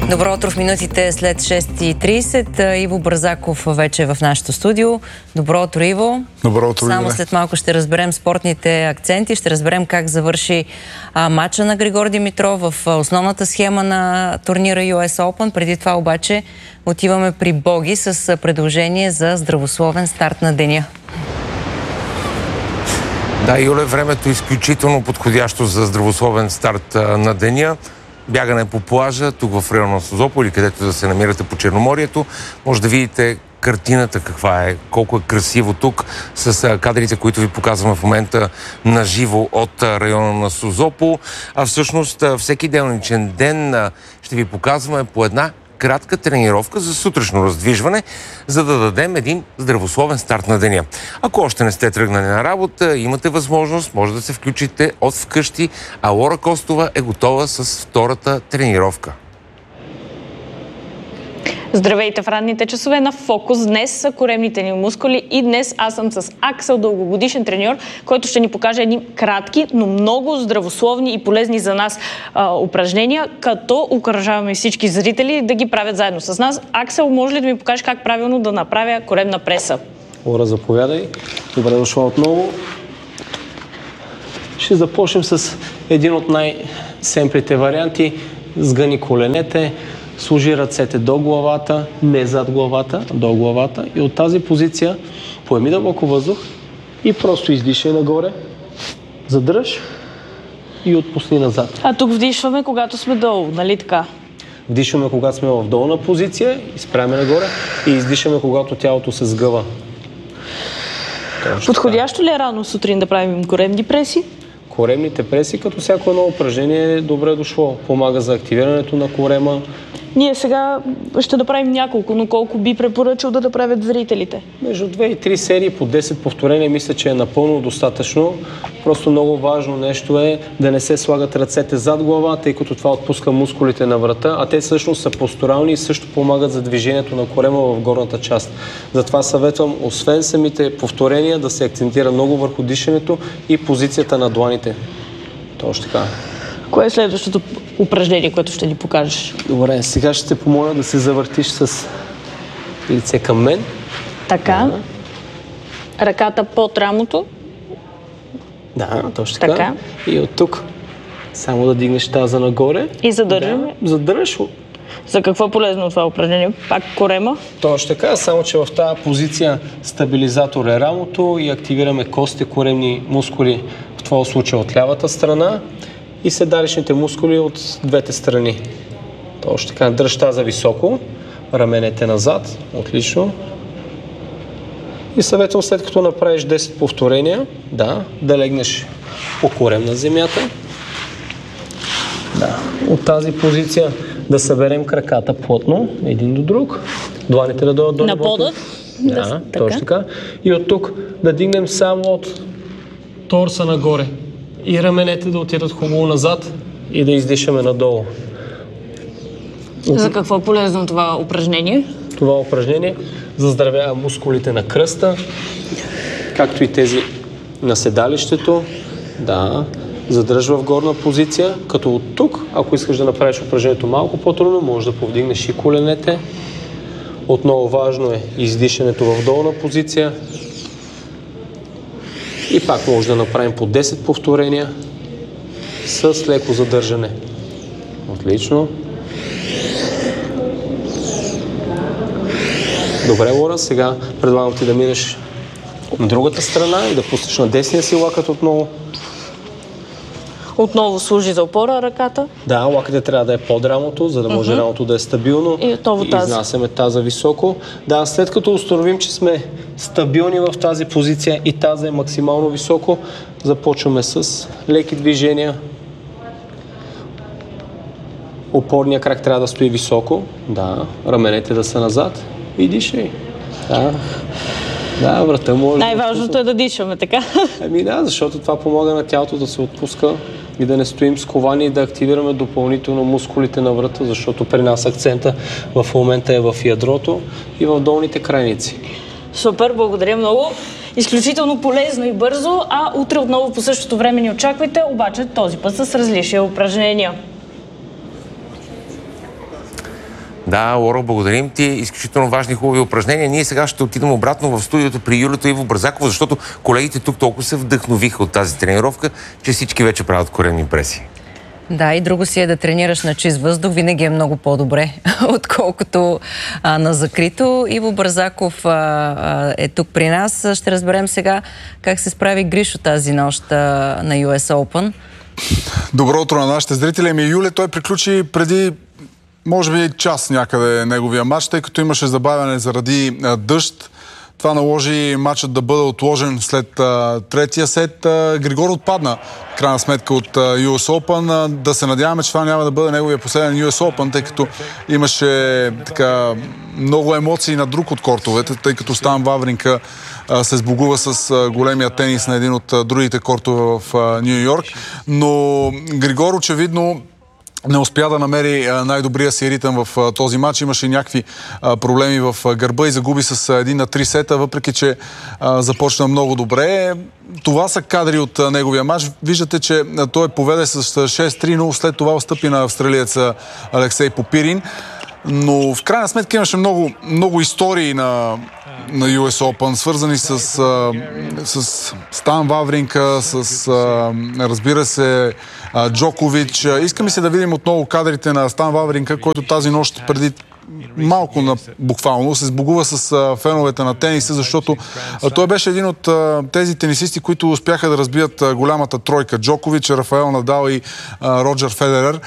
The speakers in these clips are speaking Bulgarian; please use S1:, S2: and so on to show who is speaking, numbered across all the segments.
S1: Добро утро в минутите след 6:30. Иво Бързаков вече е в нашото студио. Добро утро, Иво.
S2: Добро утро,
S1: Само след малко ще разберем спортните акценти, ще разберем как завърши матча на Григор Димитров в основната схема на турнира US Open. Преди това обаче отиваме при Боги с предложение за здравословен старт на деня.
S3: Да, Юле, времето е изключително подходящо за здравословен старт на деня. Бягане по плажа, тук в района на Созопол или където да се намирате по Черноморието. Може да видите картината каква е, колко е красиво тук с кадрите, които ви показваме в момента на живо от района на Созопол. А всъщност всеки делничен ден ще ви показваме по една кратка тренировка за сутрешно раздвижване, за да дадем един здравословен старт на деня. Ако още не сте тръгнали на работа, имате възможност, може да се включите от вкъщи, а Лора Костова е готова с втората тренировка.
S4: Здравейте в ранните часове на Фокус. Днес са коремните ни мускули и днес аз съм с Аксел, дългогодишен треньор, който ще ни покаже едни кратки, но много здравословни и полезни за нас упражнения, като окуражаваме всички зрители да ги правят заедно с нас. Аксел, може ли да ми покажеш как правилно да направя коремна преса?
S5: Лора, заповядай. Добре дошла отново. Ще започнем с един от най-семплите варианти. Сгъни коленете. Сложи ръцете до главата, не зад главата, до главата. И от тази позиция поеми дълбоко въздух и просто издишай нагоре, задръж и отпусни назад.
S4: А тук вдишваме, когато сме долу, нали така?
S5: Вдишваме, когато сме в долна позиция, изправяме нагоре и издишаме, когато тялото се сгъва.
S4: Подходящо ли е рано сутрин да правим коремни преси?
S5: Коремните преси, като всяко едно упражнение, е добре дошло. Помага за активирането на корема.
S4: Ние сега ще направим няколко, но колко би препоръчал да направят зрителите?
S5: Между 2 и 3 серии по 10 повторения мисля, че е напълно достатъчно. Просто много важно нещо е да не се слагат ръцете зад глава, тъй като това отпуска мускулите на врата, а те всъщност са постурални и също помагат за движението на корема в горната част. Затова съветвам, освен самите повторения, да се акцентира много върху дишането и позицията на дланите. Точно така.
S4: Кое е следващото упражнение, което ще ни покажеш?
S5: Добре, сега ще те помоля да се завъртиш с лице към мен.
S4: Така. Ръката под рамото.
S5: Да, точно така. И от тук само да дигнеш таза нагоре.
S4: И задържаме.
S5: Да, задържаш.
S4: За какво е полезно това упражнение? Пак корема?
S5: Точно така, само че в тази позиция стабилизатор е рамото и активираме костите, коремни мускули, в това случай от лявата страна и седалищните мускули от двете страни. Точно така, дръж таза високо, раменете назад, отлично. И съветвам, след като направиш 10 повторения, да легнеш по корем на земята. Да. От тази позиция да съберем краката плътно, един до друг. Дланите да дойдат до
S4: на пода.
S5: Да, точно така. И от тук да дигнем само от торса нагоре. И раменете да отидат хубаво назад и да издишаме надолу.
S4: За какво е полезно това упражнение?
S5: Това упражнение заздравява мускулите на кръста, както и тези на седалището. Да, задръжва в горна позиция, като от тук, ако искаш да направиш упражнението малко по-трудно, можеш да повдигнеш и коленете. Отново важно е издишането в долна позиция. И пак може да направим по 10 повторения с леко задържане. Отлично. Добре, Лора, сега предлагам ти да минеш на другата страна и да пуснеш на десния си лакът отново.
S4: Отново служи за опора ръката.
S5: Да, лакътът трябва да е под рамото, за да може рамото да е стабилно.
S4: И отново таза.
S5: Изнасяме таза високо. Да, след като установим, че сме стабилни в тази позиция и таза е максимално високо, започваме с леки движения. Опорният крак трябва да стои високо. Да, раменете да са назад и дишай. Да, врата може.
S4: Най-важното е да дишаме, така?
S5: Ами да, защото това помага на тялото да се отпуска и да не стоим сковани и да активираме допълнително мускулите на врата, защото при нас акцента в момента е в ядрото и в долните крайници.
S4: Супер, благодаря много. Изключително полезно и бързо, а утре отново по същото време ни очаквайте, обаче този път с различни упражнения.
S3: Да, Лоро, благодарим ти. Изключително важни, хубави упражнения. Ние сега ще отидем обратно в студиото при Юлито Иво Бързаков, защото колегите тук толкова се вдъхновиха от тази тренировка, че всички вече правят коремни преси.
S1: Да, и друго си е да тренираш на чист въздух. Винаги е много по-добре, отколкото на закрито. Иво Бързаков е тук при нас. Ще разберем сега как се справи Гришо тази нощ на US Open.
S2: Добро утро на нашите зрители. Юле, той приключи преди може би час някъде неговия матч, тъй като имаше забавяне заради дъжд. Това наложи матчът да бъде отложен след третия сет. Григор отпадна, в крайна сметка, от US Open. Да се надяваме, че това няма да бъде неговия последен US Open, тъй като имаше така много емоции на друг от кортовете, тъй като Стан Вавринка се сбогува с големия тенис на един от другите кортове в Ню Йорк. Но Григор очевидно не успя да намери най-добрия си ритъм в този матч. Имаше някакви проблеми в гърба и загуби с 1-3 сета, въпреки че започна много добре. Това са кадри от неговия матч. Виждате, че той поведе с 6-3, но след това отстъпи на австралиеца Алексей Попирин. Но в крайна сметка имаше много истории на US Open, свързани с Стан Вавринка, разбира се, Джокович. Иска ми се да видим отново кадрите на Стан Вавринка, който тази нощ преди малко буквално се сбогува с феновете на тениса, защото той беше един от тези тенисисти, които успяха да разбият голямата тройка. Джокович, Рафаел Надал и Роджер Федерер.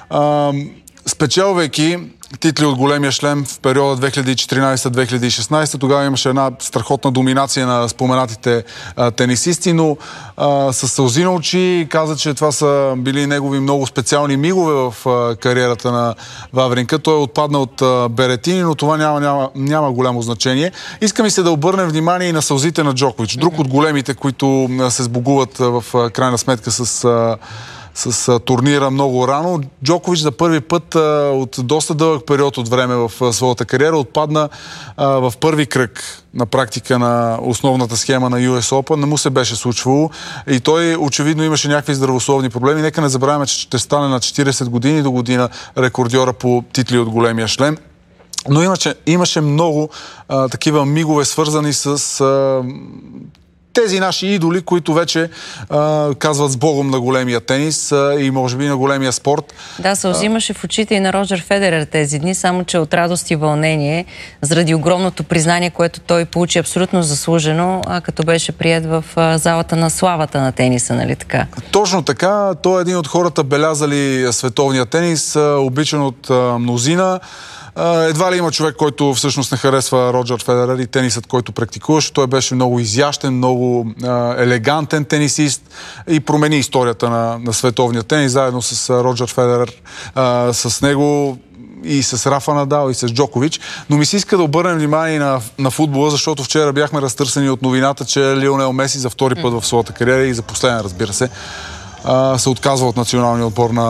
S2: Спечелвайки титли от големия шлем в периода 2014-2016. Тогава имаше една страхотна доминация на споменатите тенисисти, но със сълзи на очи каза, че това са били негови много специални мигове в кариерата на Вавринка. Той е отпаднал от Беретини, но това няма голямо значение. Иска ми се да обърнем внимание и на сълзите на Джокович. Друг от големите, които се сбогуват в крайна сметка с турнира много рано. Джокович за първи път от доста дълъг период от време в своята кариера отпадна в първи кръг на практика на основната схема на US Open. Не му се беше случвало и той очевидно имаше някакви здравословни проблеми. Нека не забравяме, че ще стане на 40 години до година рекордьора по титли от големия шлем. Но имаше много такива мигове, свързани с тези наши идоли, които вече казват с Богом на големия тенис и може би на големия спорт.
S1: Да, се взимаше в очите и на Роджер Федерер тези дни, само че от радост и вълнение, заради огромното признание, което той получи абсолютно заслужено, като беше приет в залата на славата на тениса, нали така? Точно
S2: така. Той е един от хората, белязали световния тенис, обичан от мнозина. Едва ли има човек, който всъщност не харесва Роджер Федерер и тенисът, който практикуваше. Той беше много изящен, много елегантен тенисист и промени историята на световния тенис, заедно с Роджер Федерер, с него и с Рафа Надал, и с Джокович. Но ми се иска да обърнем внимание на футбола, защото вчера бяхме разтърсени от новината, че Лионел Меси за втори път в своята кариера и за последен, разбира се, се отказва от националния отбор на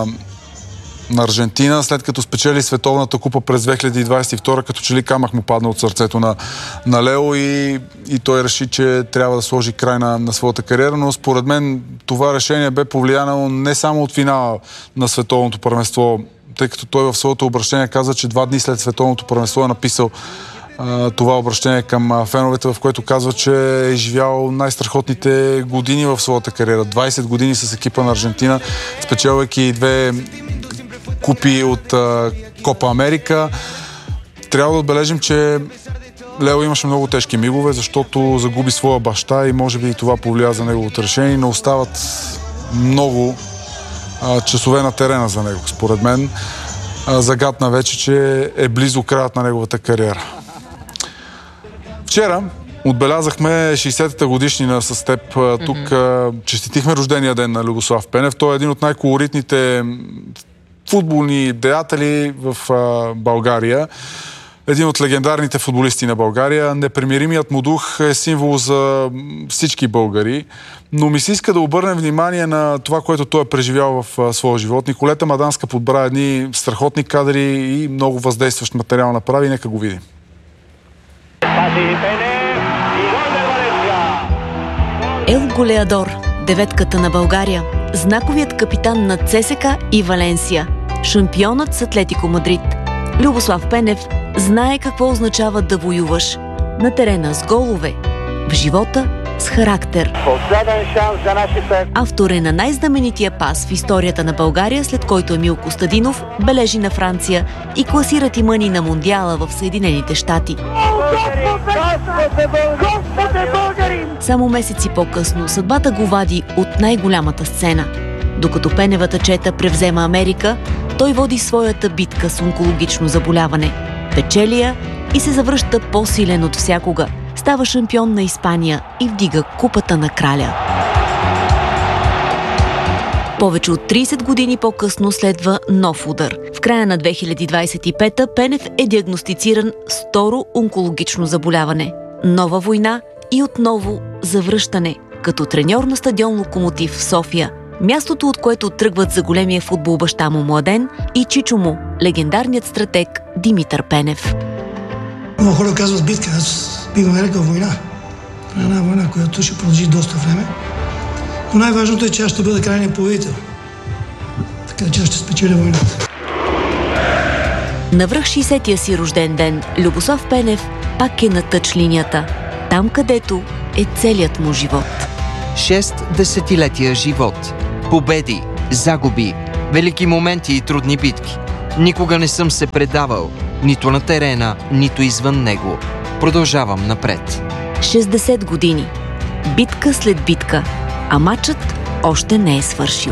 S2: Аржентина, след като спечели Световната купа през 2022, като че ли камък му падна от сърцето на Лео и той реши, че трябва да сложи край на своята кариера, но според мен това решение бе повлияно не само от финала на Световното първенство, тъй като той в своето обращение каза, че 2 дни след Световното първенство е написал това обращение към феновете, в което казва, че е изживял най-страхотните години в своята кариера. 20 години с екипа на Аржентина, спечелвайки 2 купи от Копа Америка. Трябва да отбележим, че Лео имаше много тежки мигове, защото загуби своя баща и може би и това повлия за неговото решение, но остават много часове на терена за него. Според мен загадна вече, че е близо краят на неговата кариера. Вчера отбелязахме 60-та годишнина с теб. Тук честитихме рождения ден на Любослав Пенев. Той е един от най-колоритните футболни деятели в България. Един от легендарните футболисти на България. Непримиримият му дух е символ за всички българи. Но ми се иска да обърнем внимание на това, което той е преживял в своя живот. Николета Маданска подбра едни страхотни кадри и много въздействащ материал направи. Нека го видим.
S6: Ел Голеадор, деветката на България, знаковият капитан на ЦСКА и Валенсия, шампионът с Атлетико Мадрид, Любослав Пенев знае какво означава да воюваш. На терена с голове, в живота с характер.
S7: Последен шанс за нашите.
S6: Автор е на най-знаменития пас в историята на България, след който Емил Костадинов бележи на Франция и класира тимъни на Мондиала в Съединените щати. Само месеци по-късно съдбата го вади от най-голямата сцена. Докато Пеневата чета превзема Америка, той води своята битка с онкологично заболяване. Печели я и се завръща по-силен от всякога. Става шампион на Испания и вдига купата на краля. Повече от 30 години по-късно следва нов удар. В края на 2025-та Пенев е диагностициран с второ онкологично заболяване. Нова война и отново завръщане, като треньор на стадион Локомотив в София. Мястото, от което тръгват за големия футбол баща му Младен и чичо му, легендарният стратег Димитър Пенев.
S8: Много хора казват битка, аз бих нарекал война. Една война, която ще продължи доста време. Но най-важното е, че аз ще бъда крайният победител. Така че аз ще спечеля войната.
S6: Навръх 60-тия си рожден ден, Любослав Пенев пак е на тъч линията. Там, където е целият му живот.
S9: 6 десетилетия живот. Победи, загуби, велики моменти и трудни битки. Никога не съм се предавал, нито на терена, нито извън него. Продължавам напред.
S6: 60 години. Битка след битка. А матчът още не е свършил.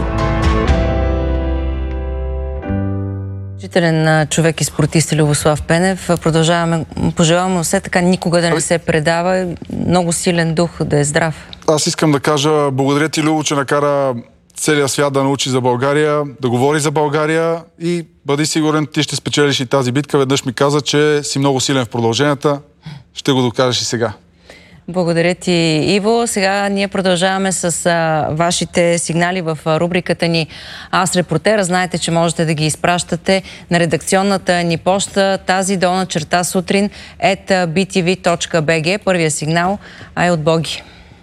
S1: Учителен човек и спортист Любослав Пенев. Продължаваме. Пожелаваме все така никога да не се предава. Много силен дух, да е здрав.
S2: Аз искам да кажа благодаря ти, Любо, че накара целият свят да научи за България, да говори за България и бъди сигурен, ти ще спечелиш и тази битка. Веднъж ми каза, че си много силен в продълженията. Ще го докажеш и сега.
S1: Благодаря ти, Иво. Сега ние продължаваме с вашите сигнали в рубриката ни Аз репортера. Знаете, че можете да ги изпращате на редакционната ни поща тази_сутрин @btv.bg. Първият сигнал е от Боги.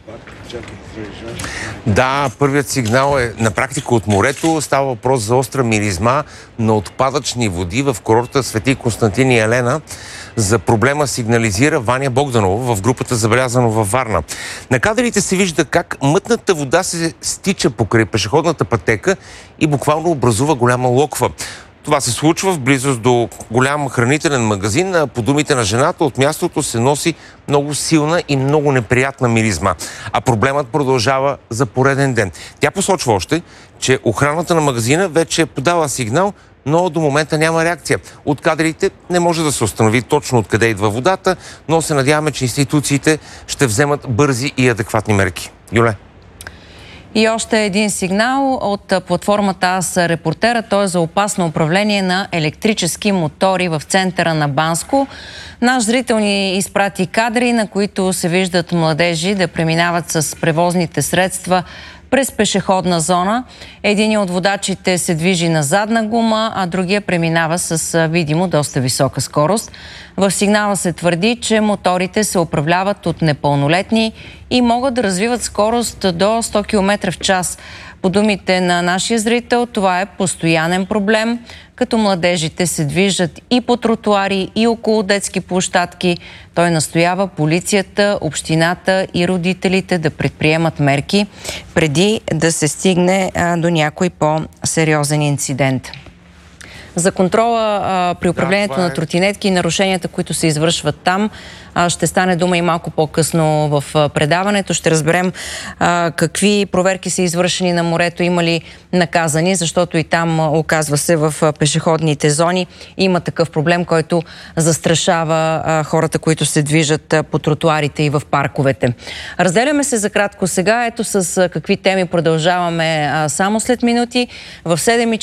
S3: Да, първият сигнал е на практика от морето. Става въпрос за остра миризма на отпадъчни води в курорта Свети Константин и Елена. За проблема сигнализира Ваня Богданова в групата Забелязано във Варна. На кадрите се вижда как мътната вода се стича покрай пешеходната пътека и буквално образува голяма локва. Това се случва в близост до голям хранителен магазин. По думите на жената, от мястото се носи много силна и много неприятна миризма. А проблемът продължава за пореден ден. Тя посочва още, че охраната на магазина вече е подала сигнал, но до момента няма реакция. От кадрите не може да се установи точно откъде идва водата, но се надяваме, че институциите ще вземат бързи и адекватни мерки. Юле.
S1: И още един сигнал от платформата Аз репортера. Той е за опасно управление на електрически мотори в центъра на Банско. Наш зрител ни изпрати кадри, на които се виждат младежи да преминават с превозните средства през пешеходна зона. Един от водачите се движи на задна гума, а другия преминава с видимо доста висока скорост. В сигнала се твърди, че моторите се управляват от непълнолетни и могат да развиват скорост до 100 км в час. По думите на нашия зрител, това е постоянен проблем, като младежите се движат и по тротуари, и около детски площадки. Той настоява полицията, общината и родителите да предприемат мерки преди да се стигне до някой по-сериозен инцидент. За контрола при управлението на тротинетки и нарушенията, които се извършват там, ще стане дума и малко по-късно в предаването. Ще разберем какви проверки са извършени на морето, има ли наказани, защото и там, оказва се, в пешеходните зони има такъв проблем, който застрашава хората, които се движат по тротуарите и в парковете. Разделяме се за кратко сега. Ето с какви теми продължаваме само след минути. В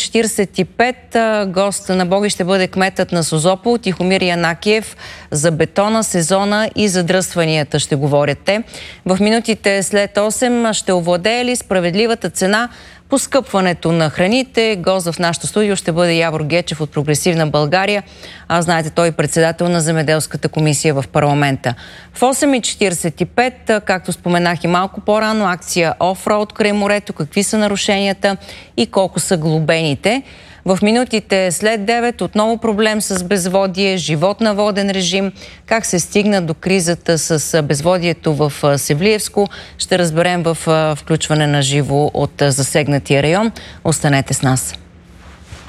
S1: 7:45 гост на Боги ще бъде кметът на Созопол Тихомир Янакиев. За бетона, сезона и задръстванията ще говорят те. В минутите след 8 ще овладее ли справедливата цена поскъпването на храните. Гост в нашото студио ще бъде Явор Гечев от Прогресивна България. Знаете, той е председател на Земеделската комисия в парламента. В 8:45, както споменах и малко по-рано, акция Офроуд край морето. Какви са нарушенията и колко са глобените? В минутите след 9 отново проблем с безводие, живот на воден режим. Как се стигна до кризата с безводието в Севлиевско, ще разберем в включване на живо от засегнатия район. Останете с нас.